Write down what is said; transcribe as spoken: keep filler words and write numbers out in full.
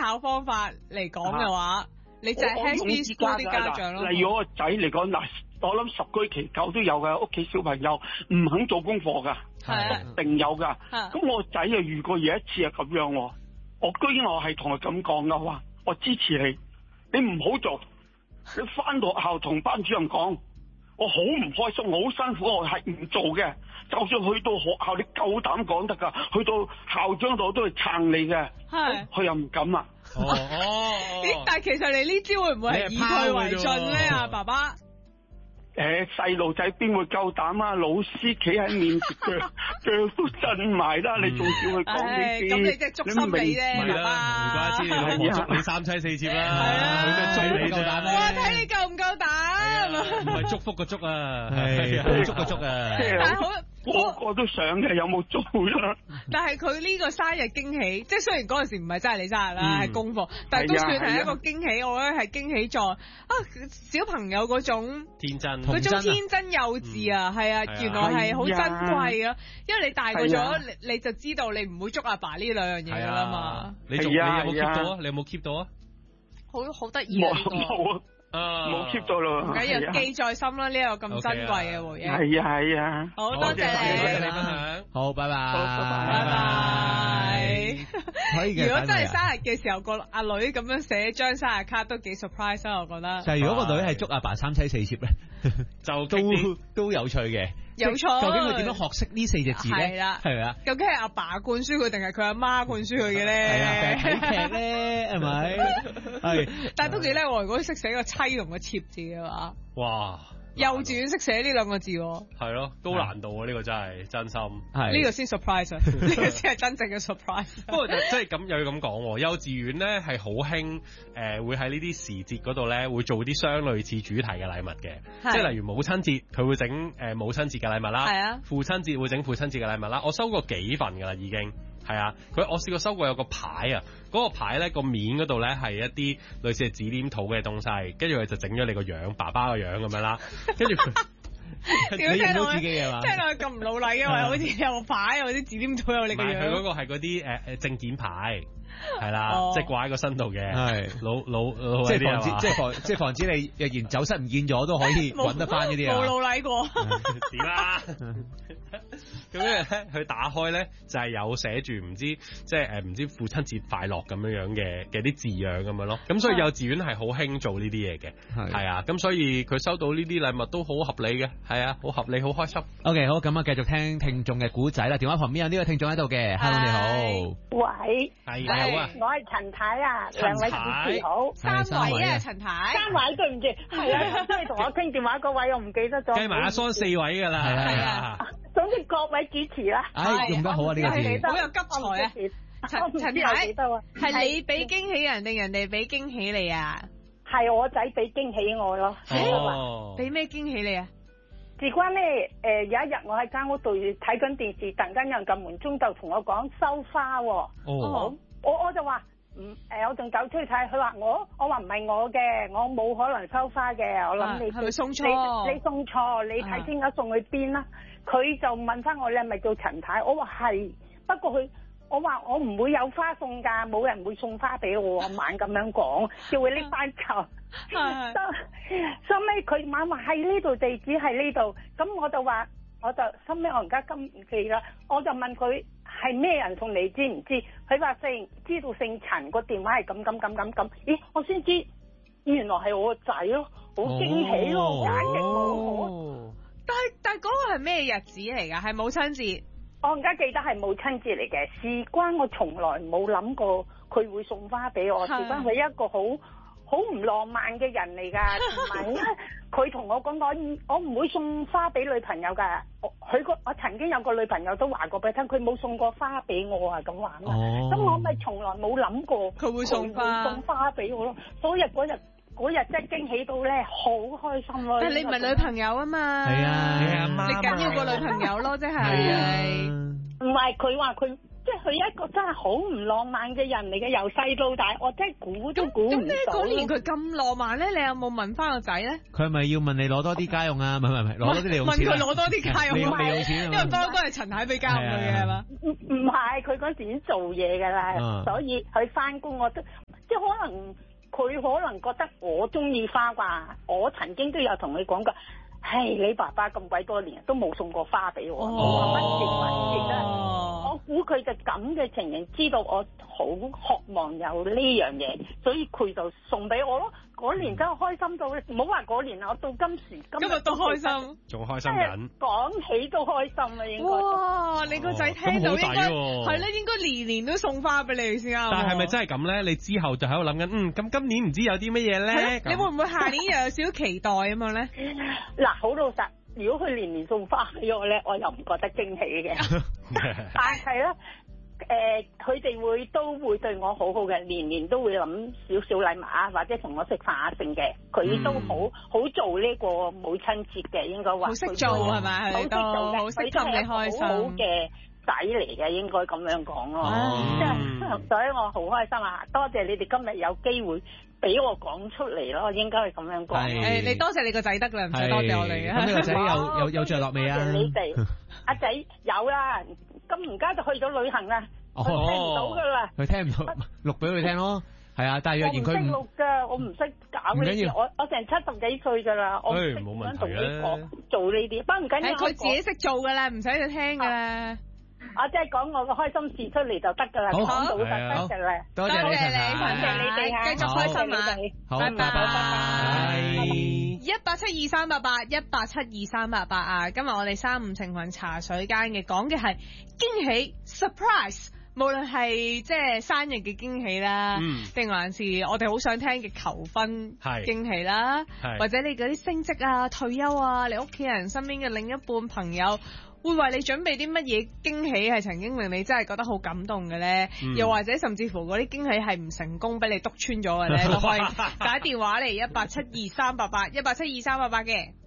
巧方法嚟講嘅話，你就係 happy school 啲家長咯。 例如我個仔嚟講，嗱，我諗十居其九都有嘅，屋企小朋友唔肯做功課㗎， 係一定有㗎。咁我個仔又遇過有一次係咁樣喎，我居然我係同佢咁講㗎，話我支持你，你唔好做，你翻到學校同班主任講。我好唔開心，我好辛苦，我係唔做嘅。就算去到學校，你夠膽講得㗎，去到校長度都係撐你嘅。係，佢又唔敢啊。 哦咦？但係其實你呢招會唔會係以退為進咧？啊，爸爸。 誒，細路仔邊會夠膽啊？老師企喺面前，腳腳都震埋啦，你仲叫佢講呢啲？ 咁你即係捉心理啫，爸爸。 唔怪之你老婆捉你三妻四妾啦。係啊，佢都追你夠膽咧。 哇，睇你夠唔夠膽？ 唔係祝福個祝啊，係好祝個祝啊。 但係好。 個個都想嘅，有冇做啦？ 但係佢呢個生日驚喜，即係雖然嗰陣時唔係真係你生日啦，係功課，但係都算係一個驚喜。我覺得係驚喜在啊，小朋友嗰種天真， 嗰種天真幼稚啊，係啊，原來係好珍貴啊。因為你大個咗，你你就知道你唔會捉阿爸呢兩樣嘢噶啦嘛。 你仲你有冇 keep 到啊？你有冇 keep 到啊？ 好好得意啊！ 冇啊！冇 keep 到咯， 唔緊要，記在心啦，呢個咁珍貴嘅回憶。 係啊係啊， 好多謝你， 多謝你分享， 好，拜拜， 拜拜。 可以嘅。 如果真係生日嘅時候個阿女咁樣寫張生日卡，都幾 surprise 啊！我覺得。 就係如果個女係捉阿爸三妻四妾咧， 就都都有趣嘅。 有錯。 究竟佢點樣學識呢四隻字咧？ 係啦， 係咪啊？ 究竟係阿爸灌輸佢定係佢阿媽灌輸佢嘅咧？ 係啊，睇劇咧係咪？係。 但係都幾叻喎！如果識寫個妻同個妾字嘅話， 哇！ 幼稚園識寫呢兩個字喎。 係咯，高難度啊！呢個真係真心。 係。 呢個先 surprise 啊！呢個先係真正嘅 surprise。 不過就即係咁又要咁講，幼稚園咧係好興誒，會喺呢啲時節嗰度咧會做啲相類似主題嘅禮物嘅，即係例如母親節佢會整誒母親節嘅禮物啦，係啊，父親節會整父親節嘅禮物啦。我收過幾份㗎啦已經。係啊，佢我試過收過有個牌啊，嗰、那個牌咧個面嗰度咧係一啲類似係紙黏土嘅東西，跟住佢就整咗你個樣，爸爸個樣咁樣啦，跟住佢你認到自己嘅嘛？ 聽到佢咁唔老禮嘅話，好似有個牌，有啲紙黏土有你個樣。 佢嗰個係嗰啲誒誒證件牌。係啦，哦、即係掛喺個身度嘅，係老老老即係防止，即係防，即係防止你若然走失唔見咗都可以揾得翻呢啲啊！ 冇老禮過， 點啦？咁跟住咧，佢打開咧就係、是、有寫住唔知即係誒唔知父親節快樂咁樣樣嘅嘅啲字樣咁樣咯。咁所以幼稚園係好興做呢啲嘢嘅，係啊。咁所以佢收到呢啲禮物都好合理嘅，係啊，好合理，好開心。 OK， 好，咁啊，繼續聽聽眾嘅古仔啦。電話旁邊有呢個聽眾喺度嘅 ，Hello 你好， 喂， 係啊。 我係陳太啊，兩位主持好， 三位啊，陳太， 三位對唔住，係啊，即係同我傾電話嗰位我唔記得咗， 計埋阿桑四位噶啦，係啊， 總之各位主持啦， 唉，用得好啊呢個字， 好有急才啊，陳陳太，係你俾驚喜人定人哋俾驚喜你啊？ 係我仔俾驚喜我咯， 哦， 俾咩驚喜你啊？ 事關咧，誒有一日我喺間屋度睇緊電視，突然間有人撳門鐘就同我講收花喎，哦。我我就話唔誒，我仲走出去睇，佢話我我話唔係我嘅，我冇可能收花嘅，我諗你係咪送錯？你你送錯，你睇清楚送去邊啦？佢就問翻我，你係咪叫陳太？我話係，不過佢我話我唔會有花送噶，冇人會送花俾我，我猛咁樣講，叫佢拎翻走。收收尾佢猛話係呢度地址係呢度，咁我就話我就收尾我而家今記啦，我就問佢。係咩人同你知唔知？佢話姓知道姓陳，個電話係咁咁咁咁咁。咦，我先知原來係我個仔咯，好驚喜咯， 哦、 簡直冇可。 但係但係嗰個係咩日子嚟㗎？係母親節。 我而家記得係母親節嚟嘅，事關我從來冇諗過佢會送花俾我，事關佢一個好好唔浪漫嘅人嚟㗎，同埋佢同我講講，我唔會送花俾女朋友㗎。佢個我曾經有個女朋友都話過俾佢聽，佢冇送過花俾我啊，咁話啊。咁、哦、我咪從來冇諗過佢會送花送花俾我咯。所以嗰日嗰日真係驚喜到咧，好開心咯。 但係你唔係女朋友啊嘛？係啊，你阿媽，你緊要個女朋友咯，即係。係啊。 唔係佢話佢。即係佢一個真係好唔浪漫嘅人嚟嘅，由細到大，我真係估都估唔到。咁咁嗰年佢咁浪漫咧，你有冇問翻個仔咧？ 佢係咪要問你攞多啲家用啊？唔係唔係，攞多啲利用錢。 問佢攞多啲家用， 利用利用錢。因為當都係陳太俾家用佢嘅係嘛？ 唔唔係，佢嗰時已經做嘢㗎啦，所以佢翻工我都即係可能佢可能覺得我中意花啩，我曾經都有同佢講過，係你爸爸咁鬼多年都冇送過花俾我，冇話乜嘢乜嘢啦。我估佢就咁嘅情形，知道我好渴望有呢樣嘢，所以佢就送俾我咯。嗰年真係開心到，唔好話嗰年啦，我到今時今日都開心， 仲開心緊。 講起都開心啊，應該。 哇！你個仔聽到應該係咧， 哦、 應該年年都送花俾你先啱。 但係咪真係咁咧？你之後就喺度諗緊，嗯，咁今年唔知有啲乜嘢咧？ 你會唔會下年又有少少期待咁樣咧？ 嗱，好老實，如果佢年年送花俾我咧，我又唔覺得驚喜嘅。但係咧。誒，佢哋、呃、會都會對我好好嘅，年年都會諗少少禮物啊，或者同我食飯啊剩嘅，佢都好、嗯、好做呢個母親節嘅，應該話好識做係咪？好識做嘅，好識氹你開心。好嘅仔嚟嘅，應該咁樣講咯。即係、嗯，所以我好開心啊！多謝你哋今日有機會俾我講出嚟咯，應該係咁樣講。 誒、欸，你多謝你個仔得啦，唔使多謝我哋嘅。 咁你個仔有有有着落未啊？ 你哋阿仔有啦。咁而家就去咗旅行啦，佢、哦、聽唔到噶啦， 佢聽唔到，錄俾佢聽咯，係啊，但係若然佢唔識錄噶，我唔識搞呢啲，我我成七十幾歲噶啦，我唔識點樣同你講做呢啲，不過唔緊要， 佢自己識做噶啦，唔使佢聽噶啦。 我即係講我個開心事出嚟就得噶啦，講到就得噶啦。 多謝你， 多謝你哋， 繼續開心啊！ 好，拜拜，拜拜。 一八七二三八八，一八七二三八八啊！今日我哋三五情群茶水間嘅講嘅係驚喜 surprise， 無論係即係生日嘅驚喜啦，定、嗯、還是我哋好想聽嘅求婚驚喜啦，或者你嗰啲升職啊、退休啊，你屋企人身邊嘅另一半朋友。會為你準備啲乜嘢驚喜係曾經令你真係覺得好感動嘅咧？嗯、又或者甚至乎嗰啲驚喜係唔成功俾你篤穿咗嘅咧，都可以打電話嚟一八七二三八八一八七二三八八嘅。